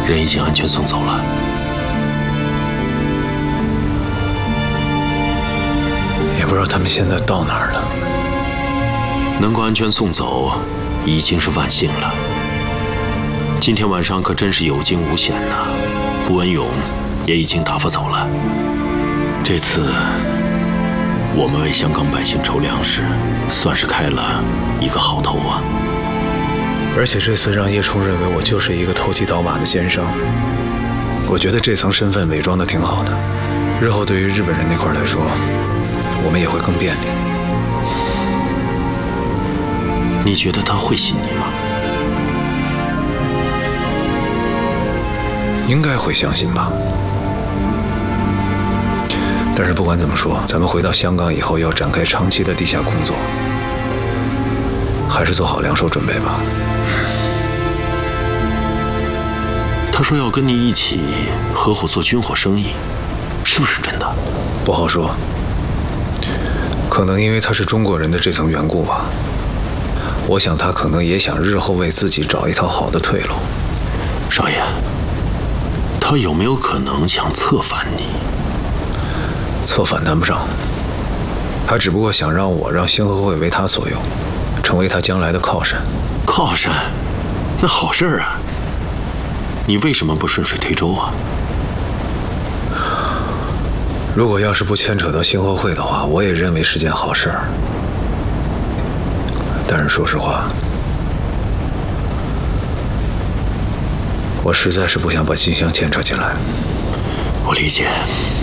人已经安全送走了。 也不知道他们现在到哪儿了。 能够安全送走，已经是万幸了。今天晚上可真是有惊无险呐！胡文勇也已经打发走了。这次我们为香港百姓筹粮食，算是开了一个好头啊。 而且这次让叶冲认为我就是一个投机倒把的奸商，我觉得这层身份伪装的挺好的，日后对于日本人那块来说，我们也会更便利。 你觉得他会信你吗？ 应该会相信吧。但是不管怎么说，咱们回到香港以后要展开长期的地下工作，还是做好两手准备吧。 他说要跟你一起合伙做军火生意，是不是真的？ 不好说，可能因为他是中国人的这层缘故吧。我想他可能也想日后为自己找一条好的退路。 少爷，他有没有可能想策反你？ 策反谈不上，他只不过想让我让兴和会为他所用，成为他将来的靠山。 靠山？那好事啊！你为什么不顺水推舟啊？ 如果要是不牵扯到兴和会的话，我也认为是件好事儿。但是说实话，我实在是不想把金香牵扯进来。 我理解。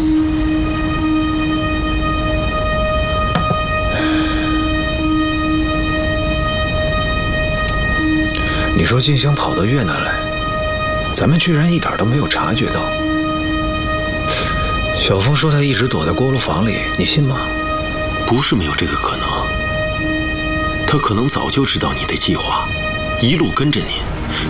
你说金香跑到越南来，咱们居然一点都没有察觉到。小峰说他一直躲在锅炉房里，你信吗？ 不是没有这个可能，他可能早就知道你的计划，一路跟着你。